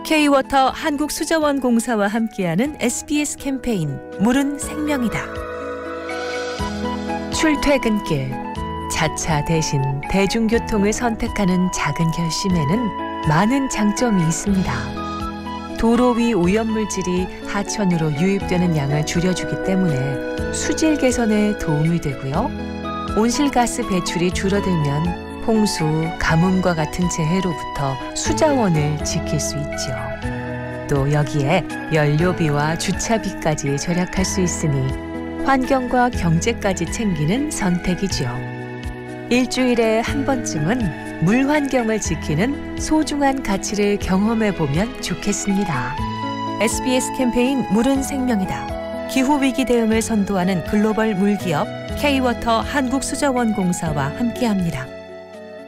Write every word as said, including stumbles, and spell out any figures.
K-워터 한국수자원공사와 함께하는 에스비에스 캠페인 물은 생명이다. 출퇴근길, 자차 대신 대중교통을 선택하는 작은 결심에는 많은 장점이 있습니다. 도로 위 오염물질이 하천으로 유입되는 양을 줄여주기 때문에 수질 개선에 도움이 되고요. 온실가스 배출이 줄어들면 홍수, 가뭄과 같은 재해로부터 수자원을 지킬 수 있죠. 또 여기에 연료비와 주차비까지 절약할 수 있으니 환경과 경제까지 챙기는 선택이죠. 일주일에 한 번쯤은 물 환경을 지키는 소중한 가치를 경험해보면 좋겠습니다. 에스비에스 캠페인 물은 생명이다. 기후위기 대응을 선도하는 글로벌 물기업 K-워터 한국수자원공사와 함께합니다.